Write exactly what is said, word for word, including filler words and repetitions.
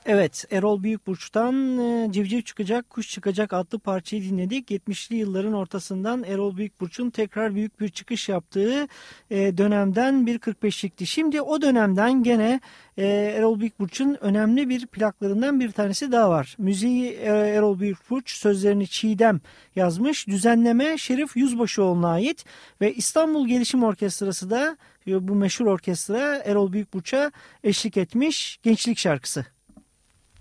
Evet, Erol Büyükburç'tan e, Civciv Çıkacak, Kuş Çıkacak adlı parçayı dinledik. yetmişli yılların ortasından Erol Büyükburç'un tekrar büyük bir çıkış yaptığı e, dönemden bir kırk beşlikti. Şimdi o dönemden gene e, Erol Büyükburç'un önemli bir plaklarından bir tanesi daha var. Müziği e, Erol Büyükburç, sözlerini Çiğdem yazmış. Düzenleme Şerif Yüzbaşıoğlu'na ait ve İstanbul Gelişim Orkestrası da bu meşhur orkestra Erol Büyükburç'a eşlik etmiş. Gençlik şarkısı.